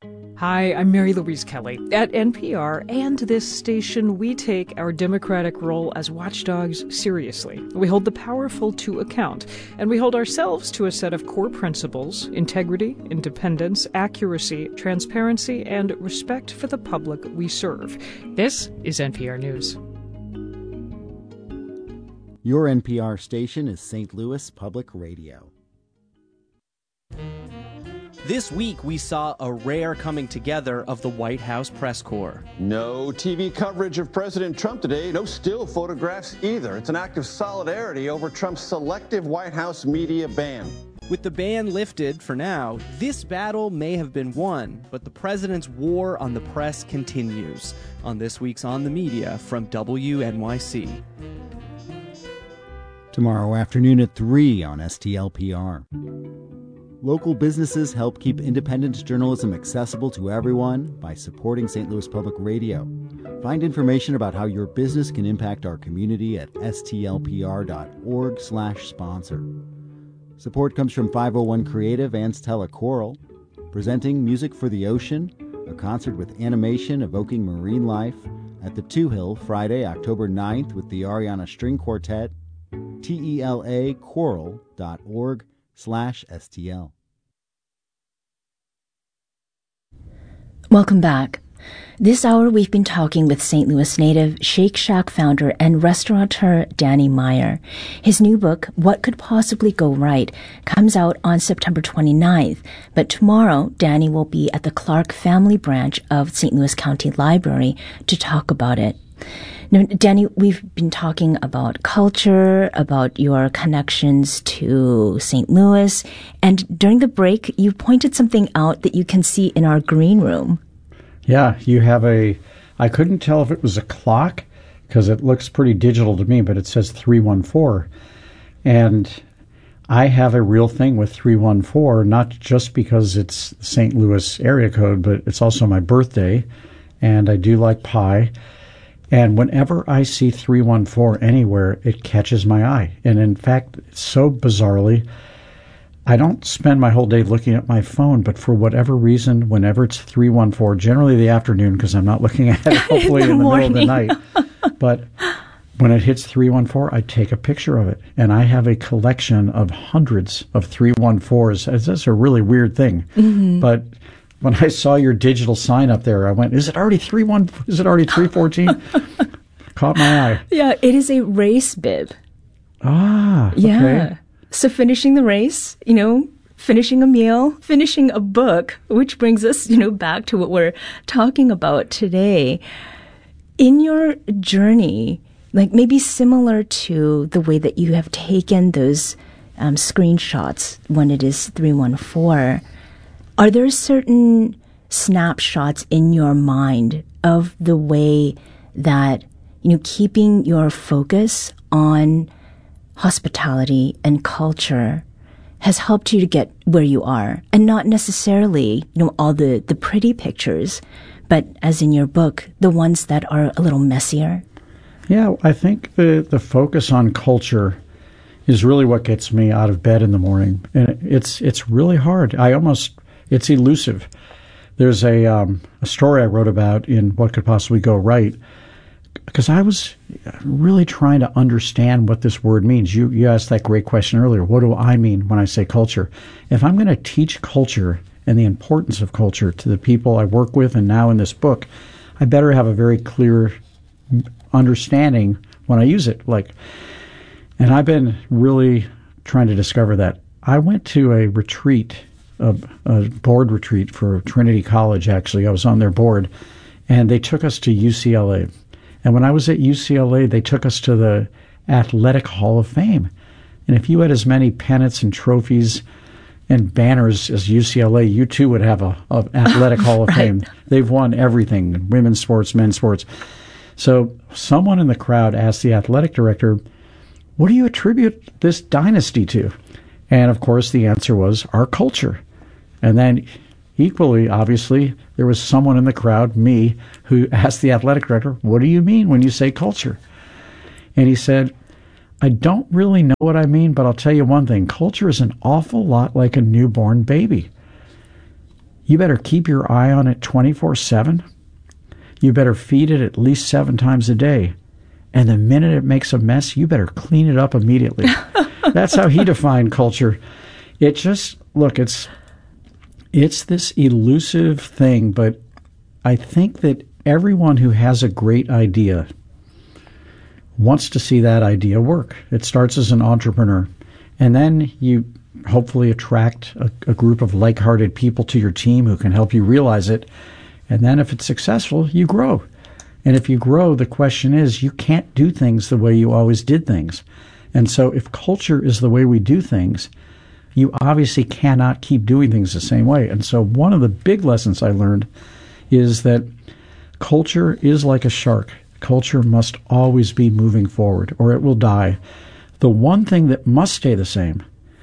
Hi, I'm Mary Louise Kelly. At NPR and this station, we take our democratic role as watchdogs seriously. We hold the powerful to account, and we hold ourselves to a set of core principles: integrity, independence, accuracy, transparency, and respect for the public we serve. This is NPR News. Your NPR station is St. Louis Public Radio. This week, we saw a rare coming together of the White House press corps. No TV coverage of President Trump today. No still photographs either. It's an act of solidarity over Trump's selective White House media ban. With the ban lifted for now, this battle may have been won, but the president's war on the press continues. On this week's On the Media from WNYC. Tomorrow afternoon at 3 on STLPR. Local businesses help keep independent journalism accessible to everyone by supporting St. Louis Public Radio. Find information about how your business can impact our community at stlpr.org/sponsor. Support comes from 501 Creative and Stella Choral, presenting Music for the Ocean, a concert with animation evoking marine life, at the Two Hill Friday, October 9th with the Ariana String Quartet, telachoral.org/STL. Welcome back. This hour we've been talking with St. Louis native, Shake Shack founder and restaurateur Danny Meyer. His new book, What Could Possibly Go Right, comes out on September 29th, but tomorrow Danny will be at the Clark Family Branch of St. Louis County Library to talk about it. Now, Danny, we've been talking about culture, about your connections to St. Louis, and during the break, you pointed something out that you can see in our green room. Yeah, you have I couldn't tell if it was a clock, because it looks pretty digital to me, but it says 314. And I have a real thing with 314, not just because it's the St. Louis area code, but it's also my birthday, and I do like pie. And whenever I see 314 anywhere, it catches my eye. And in fact, so bizarrely, I don't spend my whole day looking at my phone, but for whatever reason, whenever it's 314, generally the afternoon, because I'm not looking at it hopefully in the middle of the night, but when it hits 314, I take a picture of it. And I have a collection of hundreds of 314s. That's a really weird thing. Mm-hmm. But when I saw your digital sign up there, I went, is it already 314? Caught my eye. Yeah, it is a race bib. Ah, okay. Yeah. So finishing the race, finishing a meal, finishing a book, which brings us, back to what we're talking about today. In your journey, like maybe similar to the way that you have taken those screenshots when it is 314, are there certain snapshots in your mind of the way that, keeping your focus on hospitality and culture has helped you to get where you are? And not necessarily, all the pretty pictures, but as in your book, the ones that are a little messier? Yeah, I think the focus on culture is really what gets me out of bed in the morning. And it's really hard. It's elusive. There's a story I wrote about in What Could Possibly Go Right, because I was really trying to understand what this word means. You asked that great question earlier. What do I mean when I say culture? If I'm going to teach culture and the importance of culture to the people I work with and now in this book, I better have a very clear understanding when I use it. And I've been really trying to discover that. I went to a retreat, a board retreat for Trinity College, actually. I was on their board, and they took us to UCLA. And when I was at UCLA, they took us to the Athletic Hall of Fame. And if you had as many pennants and trophies and banners as UCLA, you too would have an Athletic Hall of Fame. They've won everything, women's sports, men's sports. So someone in the crowd asked the athletic director, what do you attribute this dynasty to? And of course, the answer was our culture. And then equally, obviously, there was someone in the crowd, me, who asked the athletic director, what do you mean when you say culture? And he said, I don't really know what I mean, but I'll tell you one thing. Culture is an awful lot like a newborn baby. you better keep your eye on it 24/7. You better feed it at least 7 times a day. And the minute it makes a mess, you better clean it up immediately. That's how he defined culture. It just, look, it's this elusive thing, but I think that everyone who has a great idea wants to see that idea work. It starts as an entrepreneur. And then you hopefully attract a group of like-hearted people to your team who can help you realize it. And then if it's successful, you grow. And if you grow, the question is, you can't do things the way you always did things. And so if culture is the way we do things, you obviously cannot keep doing things the same way. And so one of the big lessons I learned is that culture is like a shark. Culture must always be moving forward, or it will die. The one thing that must stay the same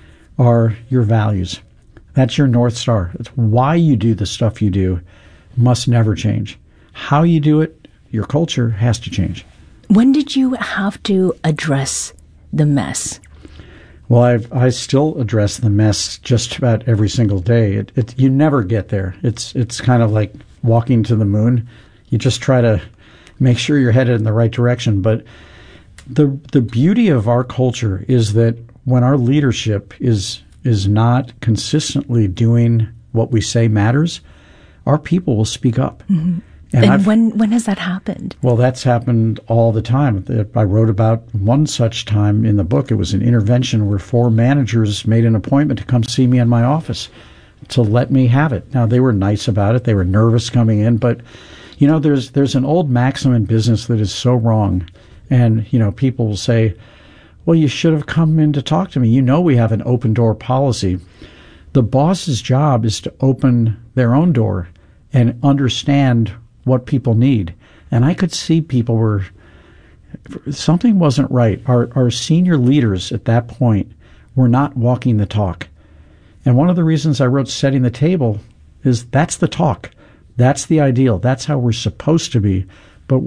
are your values. That's your North Star. It's why you do the stuff you do must never change. How you do it, your culture has to change. When did you have to address the mess? Well, I still address the mess just about every single day. You never get there. It's kind of like walking to the moon. You just try to make sure you're headed in the right direction. But the beauty of our culture is that when our leadership is not consistently doing what we say matters, our people will speak up. Mm-hmm. And when has that happened? Well, that's happened all the time. I wrote about one such time in the book. It was an intervention where 4 managers made an appointment to come see me in my office to let me have it. Now, they were nice about it. They were nervous coming in. But, you know, there's an old maxim in business that is so wrong. And, you know, people will say, well, you should have come in to talk to me. You know we have an open door policy. The boss's job is to open their own door and understand what people need. And I could see people something wasn't right. Our senior leaders at that point were not walking the talk. And one of the reasons I wrote Setting the Table is that's the talk. That's the ideal. That's how we're supposed to be. But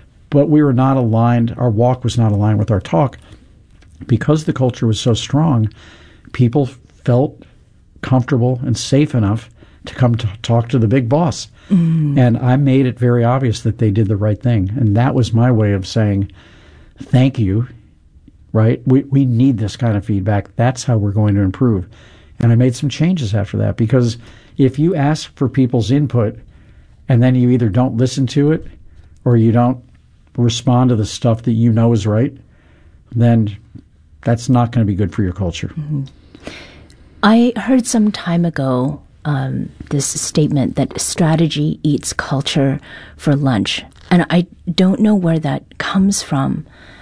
we were not aligned. Our walk was not aligned with our talk. Because the culture was so strong, people felt comfortable and safe enough to come to talk to the big boss. Mm. And I made it very obvious that they did the right thing. And that was my way of saying, thank you, right? We need this kind of feedback. That's how we're going to improve. And I made some changes after that, because if you ask for people's input and then you either don't listen to it or you don't respond to the stuff that you know is right, then that's not going to be good for your culture. Mm-hmm. I heard some time ago this statement that strategy eats culture for lunch. And I don't know where that comes from.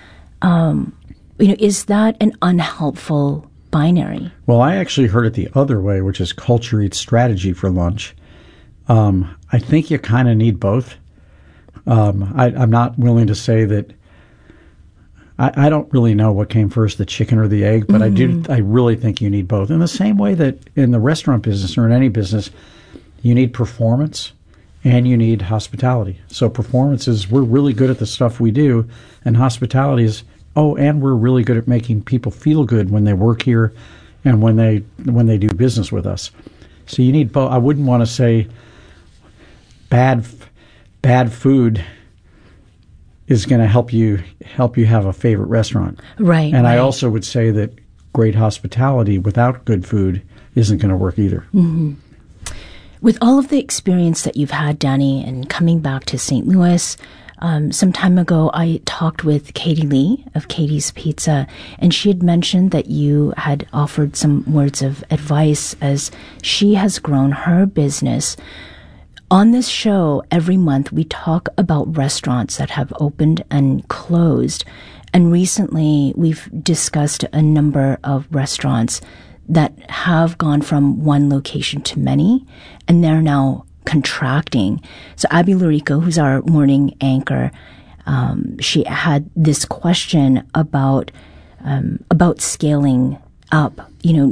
Is that an unhelpful binary? Well, I actually heard it the other way, which is culture eats strategy for lunch. I think you kind of need both. I'm not willing to say that. I don't really know what came first, the chicken or the egg, but mm-hmm. I really think you need both. In the same way that in the restaurant business or in any business, you need performance and you need hospitality. So performance is we're really good at the stuff we do, and hospitality is, and we're really good at making people feel good when they work here and when they do business with us. So you need both. I wouldn't want to say bad food is going to help you have a favorite restaurant. Right. And right. I also would say that great hospitality without good food isn't going to work either. Mm-hmm. With all of the experience that you've had, Danny, and coming back to St. Louis, some time ago I talked with Katie Lee of Katie's Pizza, and she had mentioned that you had offered some words of advice as she has grown her business. On this show, every month, we talk about restaurants that have opened and closed. And recently, we've discussed a number of restaurants that have gone from one location to many, and they're now contracting. So Abby Lurico, who's our morning anchor, she had this question about scaling up.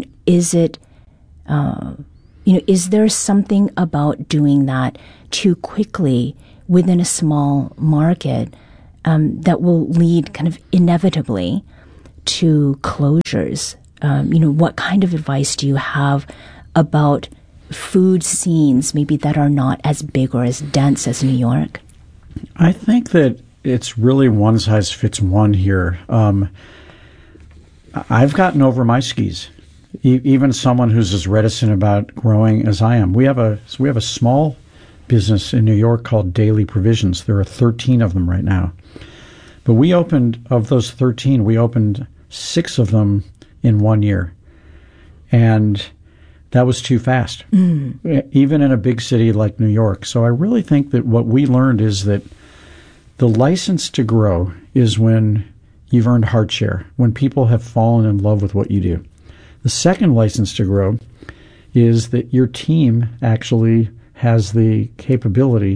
Is there something about doing that too quickly within a small market that will lead kind of inevitably to closures? What kind of advice do you have about food scenes maybe that are not as big or as dense as New York? I think that it's really one size fits one here. I've gotten over my skis. Even someone who's as reticent about growing as I am. We have a small business in New York called Daily Provisions. There are 13 of them right now. But of those 13, we opened 6 of them in 1 year. And that was too fast, even in a big city like New York. So I really think that what we learned is that the license to grow is when you've earned heart share, when people have fallen in love with what you do. The second license to grow is that your team actually has the capability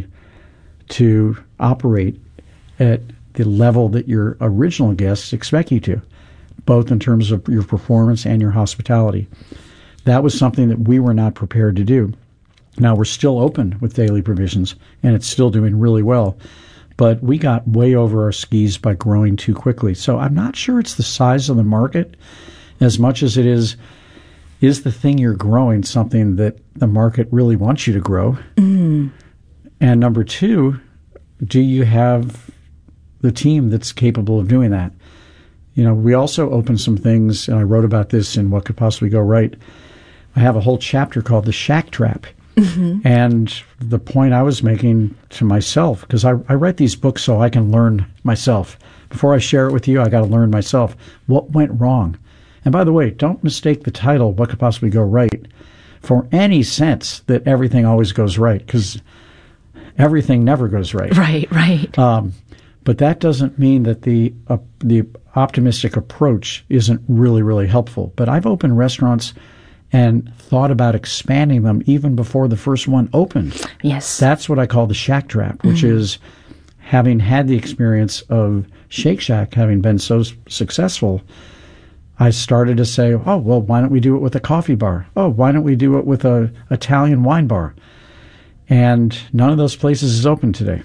to operate at the level that your original guests expect you to, both in terms of your performance and your hospitality. That was something that we were not prepared to do. Now, we're still open with Daily Provisions, and it's still doing really well. But we got way over our skis by growing too quickly. So I'm not sure it's the size of the market as much as it is the thing you're growing something that the market really wants you to grow? And number 2, do you have the team that's capable of doing that? You know, we also opened some things, and I wrote about this in What Could Possibly Go Right. I have a whole chapter called The Shack Trap. And the point I was making to myself, because I write these books so I can learn myself. Before I share it with you, I got to learn myself. What went wrong? And by the way, don't mistake the title, What Could Possibly Go Right, for any sense that everything always goes right, because everything never goes right. Right. But that doesn't mean that the optimistic approach isn't really, really helpful. But I've opened restaurants and thought about expanding them even before the first one opened. Yes. That's what I call the Shack Trap, which is having had the experience of Shake Shack having been so successful, I started to say, oh, well, why don't we do it with a coffee bar? Oh, why don't we do it with a Italian wine bar? And none of those places is open today.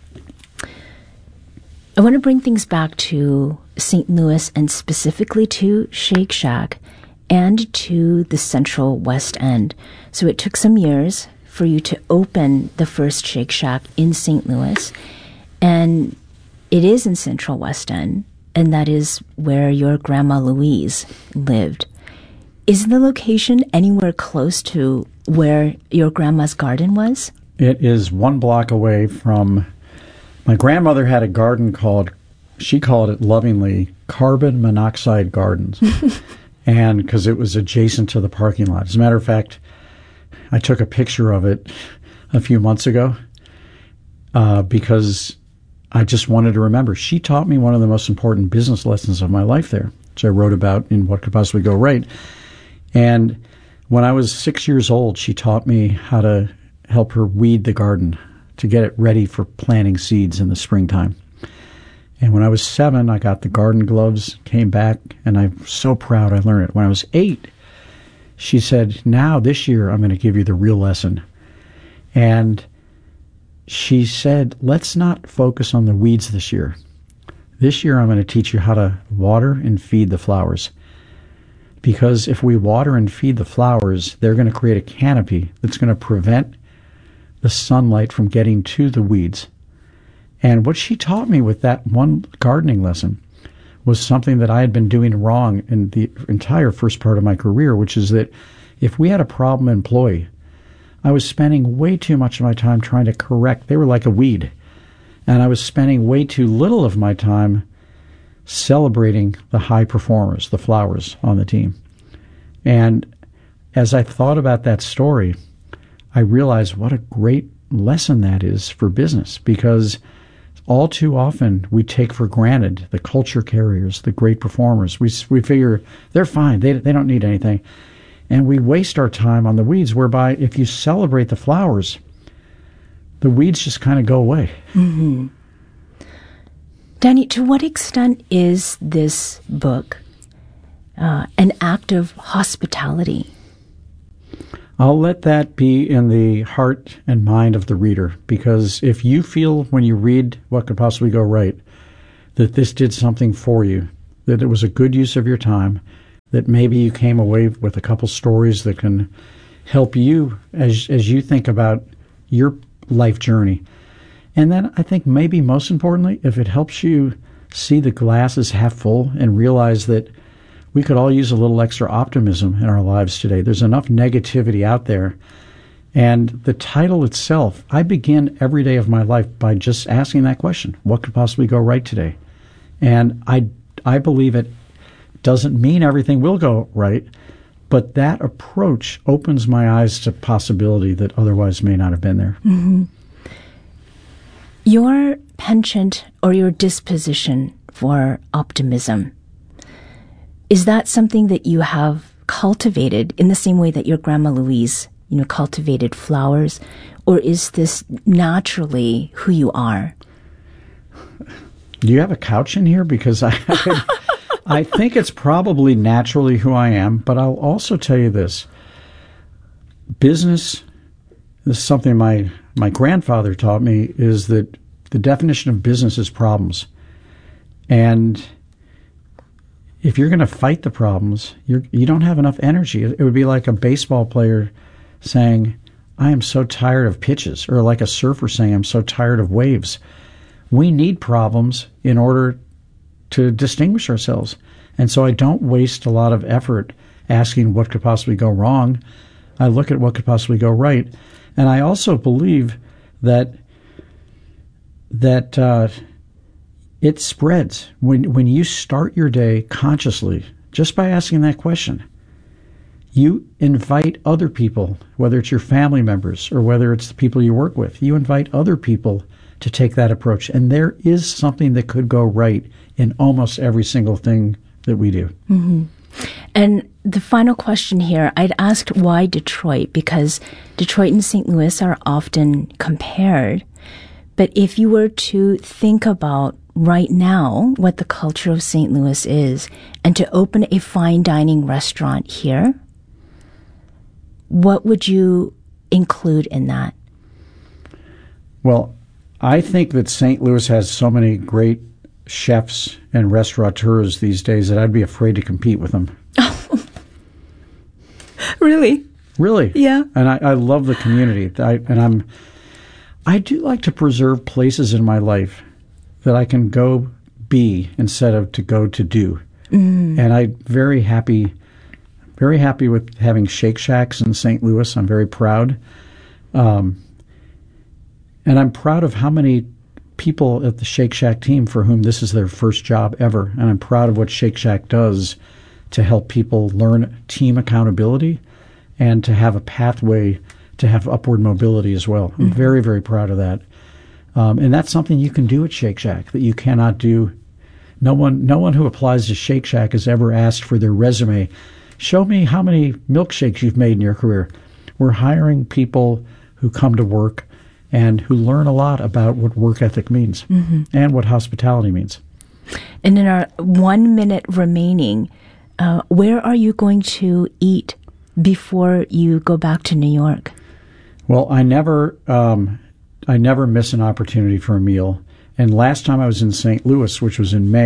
I want to bring things back to St. Louis and specifically to Shake Shack and to the Central West End. So it took some years for you to open the first Shake Shack in St. Louis, and it is in Central West End, and that is where your Grandma Louise lived. Is the location anywhere close to where your grandma's garden was? It is 1 block away from... My grandmother had a garden she called it lovingly, Carbon Monoxide Gardens. And because it was adjacent to the parking lot. As a matter of fact, I took a picture of it a few months ago because I just wanted to remember. She taught me one of the most important business lessons of my life there, which I wrote about in What Could Possibly Go Right. And when I was 6 years old, she taught me how to help her weed the garden to get it ready for planting seeds in the springtime. And when I was 7, I got the garden gloves, came back, and I'm so proud I learned it. When I was 8, she said, now this year I'm going to give you the real lesson. And she said, let's not focus on the weeds this year. This year I'm going to teach you how to water and feed the flowers. Because if we water and feed the flowers, they're going to create a canopy that's going to prevent the sunlight from getting to the weeds. And what she taught me with that one gardening lesson was something that I had been doing wrong in the entire first part of my career, which is that if we had a problem employee, I was spending way too much of my time trying to correct. They were like a weed. And I was spending way too little of my time celebrating the high performers, the flowers on the team. And as I thought about that story, I realized what a great lesson that is for business, because all too often we take for granted the culture carriers, the great performers. We figure they're fine, they don't need anything. And we waste our time on the weeds, whereby if you celebrate the flowers, the weeds just kind of go away. Mm-hmm. Danny, to what extent is this book an act of hospitality? I'll let that be in the heart and mind of the reader, because if you feel when you read What Could Possibly Go Right that this did something for you, that it was a good use of your time, that maybe you came away with a couple stories that can help you as you think about your life journey. And then I think maybe most importantly, if it helps you see the glass is half full and realize that we could all use a little extra optimism in our lives today. There's enough negativity out there. And the title itself, I begin every day of my life by just asking that question: what could possibly go right today? And I believe it doesn't mean everything will go right, but that approach opens my eyes to possibility that otherwise may not have been there. Mm-hmm. Your penchant or your disposition for optimism, is that something that you have cultivated in the same way that your Grandma Louise, cultivated flowers, or is this naturally who you are? Do you have a couch in here? Because I think it's probably naturally who I am, but I'll also tell you this. Business, this is something my grandfather taught me, is that the definition of business is problems. And if you're going to fight the problems, you don't have enough energy. It would be like a baseball player saying, I am so tired of pitches, or like a surfer saying, I'm so tired of waves. We need problems in order to distinguish ourselves. And so I don't waste a lot of effort asking what could possibly go wrong. I look at what could possibly go right. And I also believe that it spreads. When you start your day consciously, just by asking that question, you invite other people, whether it's your family members or whether it's the people you work with, you invite other people to take that approach. And there is something that could go right in almost every single thing that we do. Mm-hmm. And the final question here, I'd asked why Detroit, because Detroit and St. Louis are often compared. But if you were to think about right now what the culture of St. Louis is, and to open a fine dining restaurant here, what would you include in that? Well, I think that St. Louis has so many great chefs and restaurateurs these days that I'd be afraid to compete with them. Really? Really? Yeah. And I love the community. I do like to preserve places in my life that I can go be instead of to go to do. Mm. And I'm very happy with having Shake Shacks in St. Louis. I'm very proud. And I'm proud of how many people at the Shake Shack team for whom this is their first job ever. And I'm proud of what Shake Shack does to help people learn team accountability and to have a pathway to have upward mobility as well. I'm very, very proud of that. And that's something you can do at Shake Shack that you cannot do. No one who applies to Shake Shack has ever asked for their resume. Show me how many milkshakes you've made in your career. We're hiring people who come to work and who learn a lot about what work ethic means and what hospitality means. And in our 1 minute remaining, where are you going to eat before you go back to New York? Well, I never miss an opportunity for a meal. And last time I was in St. Louis, which was in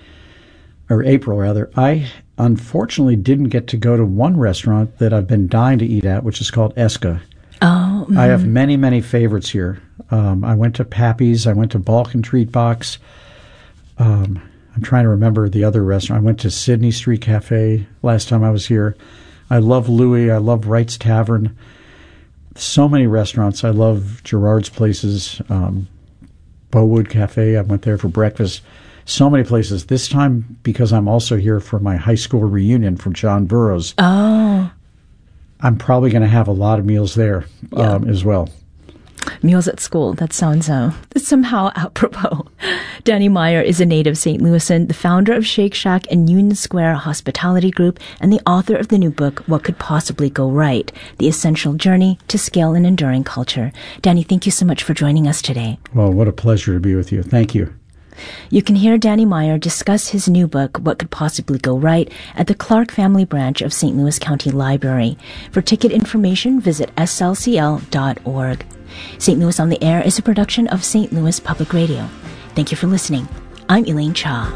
April rather, I unfortunately didn't get to go to one restaurant that I've been dying to eat at, which is called Eska. Oh, mm-hmm. I have many, many favorites here. I went to Pappy's. I went to Balkan Treat Box. I'm trying to remember the other restaurant. I went to Sydney Street Cafe last time I was here. I love Louis. I love Wright's Tavern. So many restaurants. I love Gerard's Places, Bowood Cafe. I went there for breakfast. So many places. This time, because I'm also here for my high school reunion from John Burroughs. Oh. I'm probably going to have a lot of meals there as well. Meals at school. That sounds somehow apropos. Danny Meyer is a native St. Louisan, the founder of Shake Shack and Union Square Hospitality Group, and the author of the new book, What Could Possibly Go Right? The Essential Journey to Scale an Enduring Culture. Danny, thank you so much for joining us today. Well, what a pleasure to be with you. Thank you. You can hear Danny Meyer discuss his new book, What Could Possibly Go Right, at the Clark Family Branch of St. Louis County Library. For ticket information, visit slcl.org. St. Louis on the Air is a production of St. Louis Public Radio. Thank you for listening. I'm Elaine Cha.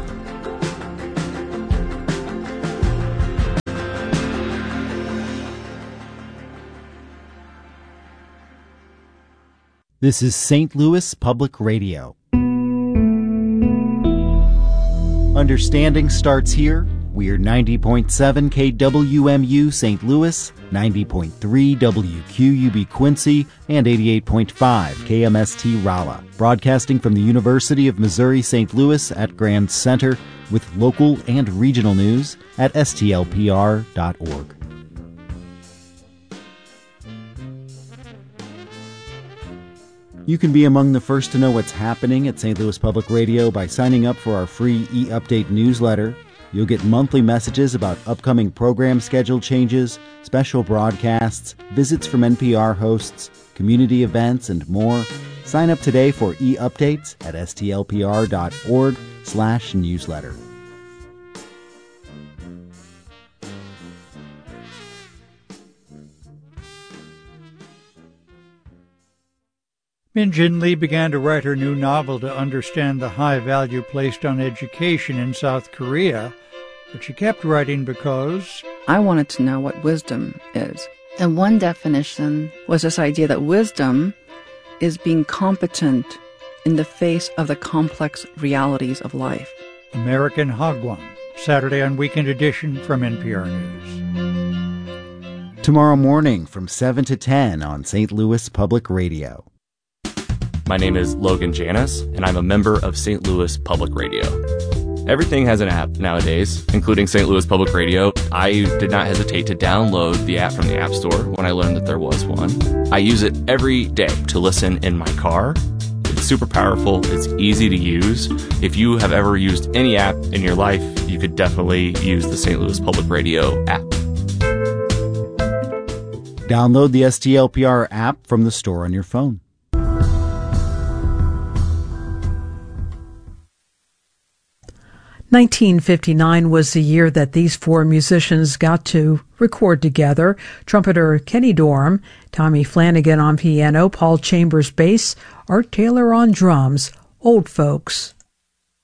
This is St. Louis Public Radio. Understanding starts here. We're 90.7 KWMU St. Louis, 90.3 WQUB Quincy, and 88.5 KMST Rolla, broadcasting from the University of Missouri St. Louis at Grand Center with local and regional news at stlpr.org. You can be among the first to know what's happening at St. Louis Public Radio by signing up for our free e-update newsletter. You'll get monthly messages about upcoming program schedule changes, special broadcasts, visits from NPR hosts, community events, and more. Sign up today for e-updates at stlpr.org/newsletter. Min Jin Lee began to write her new novel to understand the high value placed on education in South Korea, but she kept writing because I wanted to know what wisdom is. And one definition was this idea that wisdom is being competent in the face of the complex realities of life. American Hagwon, Saturday on Weekend Edition from NPR News. Tomorrow morning from 7 to 10 on St. Louis Public Radio. My name is Logan Janis, and I'm a member of St. Louis Public Radio. Everything has an app nowadays, including St. Louis Public Radio. I did not hesitate to download the app from the App Store when I learned that there was one. I use it every day to listen in my car. It's super powerful. It's easy to use. If you have ever used any app in your life, you could definitely use the St. Louis Public Radio app. Download the STLPR app from the store on your phone. "1959 was the year that these four musicians got to record together. Trumpeter Kenny Dorham, Tommy Flanagan on piano, Paul Chambers bass, Art Taylor on drums. Old Folks.